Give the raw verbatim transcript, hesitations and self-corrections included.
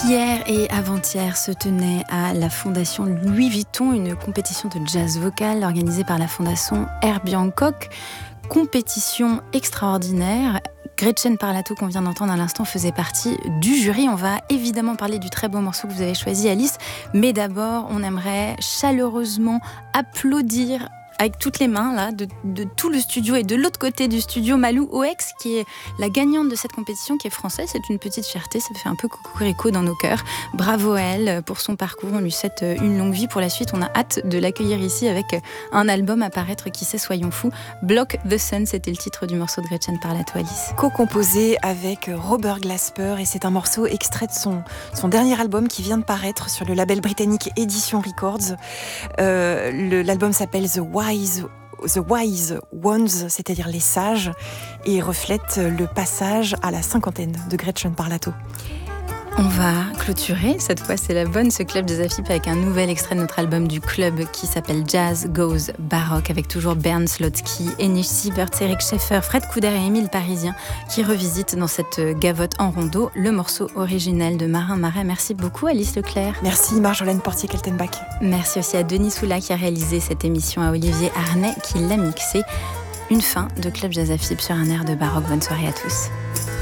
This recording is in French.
Hier et avant-hier se tenait à la Fondation Louis Vuitton une compétition de jazz vocal organisée par la Fondation Herbie Hancock. Compétition extraordinaire. Gretchen Parlato, qu'on vient d'entendre à l'instant, faisait partie du jury. On va évidemment parler du très beau morceau que vous avez choisi, Alice. Mais d'abord, on aimerait chaleureusement applaudir avec toutes les mains là, de, de tout le studio et de l'autre côté du studio, Malou Oex, qui est la gagnante de cette compétition, qui est française. C'est une petite fierté, ça fait un peu cocorico dans nos cœurs. Bravo à elle pour son parcours, on lui souhaite une longue vie pour la suite. On a hâte de l'accueillir ici avec un album à paraître, qui sait, soyons fous. Block the Sun, c'était le titre du morceau de Gretchen Parlato, Alice. Co-composé avec Robert Glasper, et c'est un morceau extrait de son, son dernier album qui vient de paraître sur le label britannique Edition Records. Euh, le, l'album s'appelle The Wise The Wise Ones, c'est-à-dire les sages, et reflète le passage à la cinquantaine de Gretchen Parlato. On va clôturer, cette fois c'est la bonne, ce club Jazz A F I P avec un nouvel extrait de notre album du club qui s'appelle Jazz Goes Baroque, avec toujours Bernd Slotsky, Enish Siebert, Eric Scheffer, Fred Couder et Émile Parisien qui revisitent dans cette gavotte en rondeau le morceau originel de Marin Marais. Merci beaucoup Alice Leclerc. Merci Marjolaine Portier-Keltenbach. Merci aussi à Denis Soula qui a réalisé cette émission, à Olivier Arnay qui l'a mixé. Une fin de club Jazz A F I P sur un air de baroque. Bonne soirée à tous.